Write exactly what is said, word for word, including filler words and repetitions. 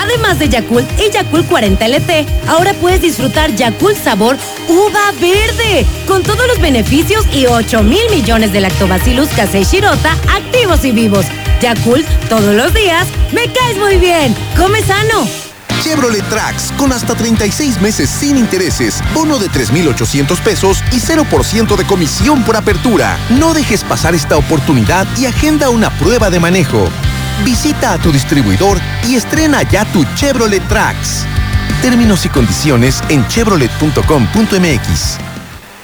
Además de Yakult y Yakult cuarenta L T, ahora puedes disfrutar Yakult sabor uva verde, con todos los beneficios y ocho mil millones de lactobacillus casei shirota activos y vivos. Yakult, todos los días, me caes muy bien. ¡Come sano! Chevrolet Trax, con hasta treinta y seis meses sin intereses, bono de tres mil ochocientos pesos y cero por ciento de comisión por apertura. No dejes pasar esta oportunidad y agenda una prueba de manejo. Visita a tu distribuidor y estrena ya tu Chevrolet Trax. Términos y condiciones en chevrolet punto com punto m x.